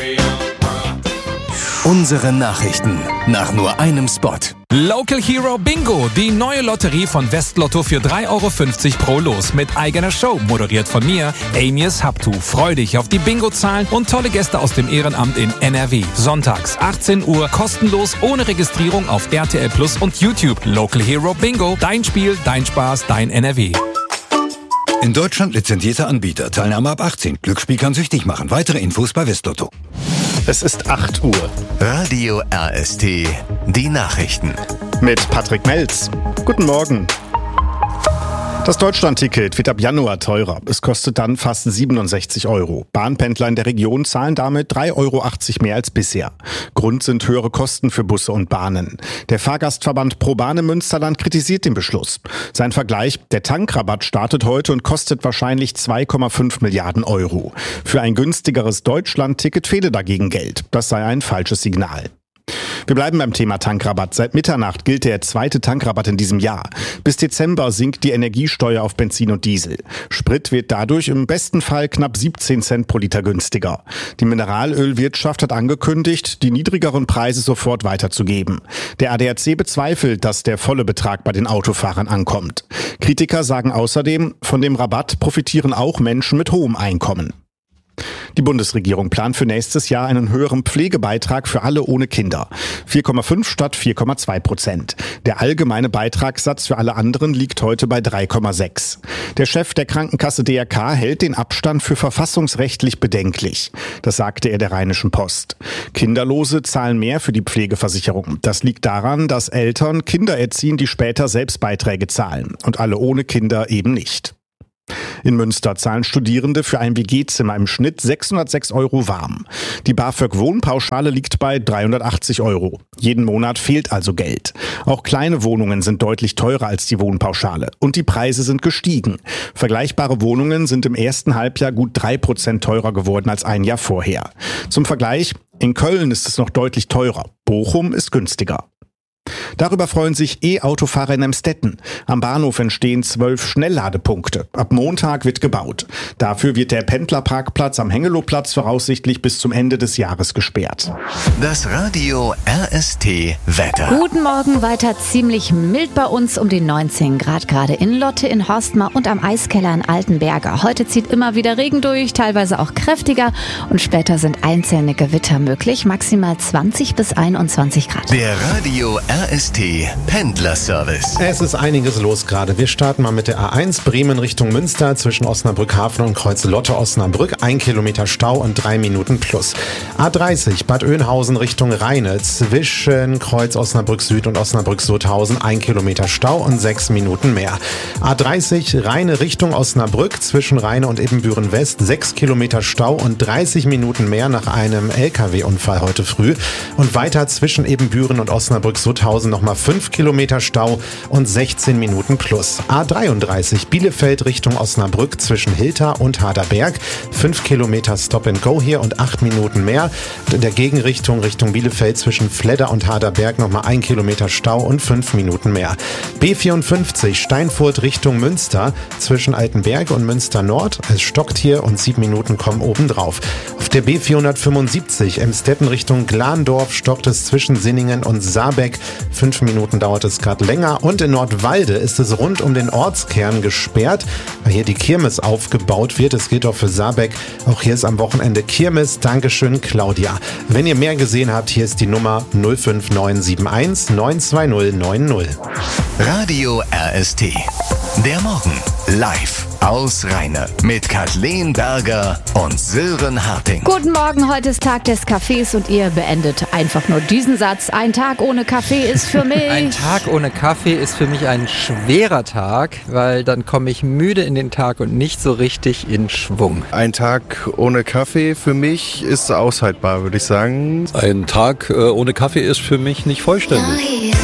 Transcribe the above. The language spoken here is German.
Unsere Nachrichten nach nur einem Spot. Local Hero Bingo, die neue Lotterie von Westlotto für 3,50 € pro Los mit eigener Show, moderiert von mir, Amias Haptu. Freu dich auf die Bingo-Zahlen und tolle Gäste aus dem Ehrenamt in NRW. Sonntags 18 Uhr, kostenlos, ohne Registrierung auf RTL Plus und YouTube. Local Hero Bingo, dein Spiel, dein Spaß, dein NRW. In Deutschland lizenzierter Anbieter. Teilnahme ab 18. Glücksspiel kann süchtig machen. Weitere Infos bei Westlotto. Es ist 8 Uhr. Radio RST, die Nachrichten. Mit Patrick Melz. Guten Morgen. Das Deutschland-Ticket wird ab Januar teurer. Es kostet dann fast 67 €. Bahnpendler in der Region zahlen damit 3,80 € mehr als bisher. Grund sind höhere Kosten für Busse und Bahnen. Der Fahrgastverband ProBahn im Münsterland kritisiert den Beschluss. Sein Vergleich: Der Tankrabatt startet heute und kostet wahrscheinlich 2,5 Milliarden €. Für ein günstigeres Deutschland-Ticket fehle dagegen Geld. Das sei ein falsches Signal. Wir bleiben beim Thema Tankrabatt. Seit Mitternacht gilt der zweite Tankrabatt in diesem Jahr. Bis Dezember sinkt die Energiesteuer auf Benzin und Diesel. Sprit wird dadurch im besten Fall knapp 17 Cent pro Liter günstiger. Die Mineralölwirtschaft hat angekündigt, die niedrigeren Preise sofort weiterzugeben. Der ADAC bezweifelt, dass der volle Betrag bei den Autofahrern ankommt. Kritiker sagen außerdem, von dem Rabatt profitieren auch Menschen mit hohem Einkommen. Die Bundesregierung plant für nächstes Jahr einen höheren Pflegebeitrag für alle ohne Kinder. 4,5 statt 4,2%. Der allgemeine Beitragssatz für alle anderen liegt heute bei 3,6. Der Chef der Krankenkasse DRK hält den Abstand für verfassungsrechtlich bedenklich. Das sagte er der Rheinischen Post. Kinderlose zahlen mehr für die Pflegeversicherung. Das liegt daran, dass Eltern Kinder erziehen, die später selbst Beiträge zahlen. Und alle ohne Kinder eben nicht. In Münster zahlen Studierende für ein WG-Zimmer im Schnitt 606 € warm. Die BAföG-Wohnpauschale liegt bei 380 €. Jeden Monat fehlt also Geld. Auch kleine Wohnungen sind deutlich teurer als die Wohnpauschale. Und die Preise sind gestiegen. Vergleichbare Wohnungen sind im ersten Halbjahr gut 3% teurer geworden als ein Jahr vorher. Zum Vergleich: In Köln ist es noch deutlich teurer. Bochum ist günstiger. Darüber freuen sich E-Autofahrer in Emstetten. Am Bahnhof entstehen 12 Schnellladepunkte. Ab Montag wird gebaut. Dafür wird der Pendlerparkplatz am Hengelowplatz voraussichtlich bis zum Ende des Jahres gesperrt. Das Radio RST Wetter. Guten Morgen, weiter ziemlich mild bei uns, um die 19 Grad gerade in Lotte, in Horstmar und am Eiskeller in Altenberge. Heute zieht immer wieder Regen durch, teilweise auch kräftiger, und später sind einzelne Gewitter möglich, maximal 20 bis 21 Grad. Der Radio RST Pendlerservice. Es ist einiges los gerade. Wir starten mal mit der A1 Bremen Richtung Münster zwischen Osnabrück-Hafen und Kreuz Lotte-Osnabrück. 1 Kilometer Stau und 3 Minuten plus. A30 Bad Oeynhausen Richtung Rheine zwischen Kreuz Osnabrück Süd und Osnabrück Sutthausen. 1 Kilometer Stau und 6 Minuten mehr. A30 Rheine Richtung Osnabrück zwischen Rheine und Ibbenbüren West. 6 Kilometer Stau und 30 Minuten mehr nach einem LKW-Unfall heute früh. Und weiter zwischen Ibbenbüren und Osnabrück Sutthausen nochmal 5 Kilometer Stau und 16 Minuten plus. A33 Bielefeld Richtung Osnabrück zwischen Hilter und Harderberg. 5 Kilometer Stop and Go hier und 8 Minuten mehr. Und in der Gegenrichtung Richtung Bielefeld zwischen Fledder und Harderberg nochmal 1 Kilometer Stau und 5 Minuten mehr. B54 Steinfurt Richtung Münster zwischen Altenberg und Münster Nord. Es stockt hier und 7 Minuten kommen obendrauf. Auf der B475 Emstetten Richtung Glandorf stockt es zwischen Sinningen und Saarbeck. 5 Minuten dauert es gerade länger. Und in Nordwalde ist es rund um den Ortskern gesperrt, weil hier die Kirmes aufgebaut wird. Es gilt auch für Saarbeck. Auch hier ist am Wochenende Kirmes. Dankeschön, Claudia. Wenn ihr mehr gesehen habt, hier ist die Nummer 05971 92090. Radio RST. Der Morgen live aus Rheine mit Kathleen Berger und Sören Harting. Guten Morgen, heute ist Tag des Kaffees und ihr beendet einfach nur diesen Satz: Ein Tag ohne Kaffee ist für mich... Ein Tag ohne Kaffee ist für mich ein schwerer Tag, weil dann komme ich müde in den Tag und nicht so richtig in Schwung. Ein Tag ohne Kaffee für mich ist aushaltbar, würde ich sagen. Ein Tag ohne Kaffee ist für mich nicht vollständig.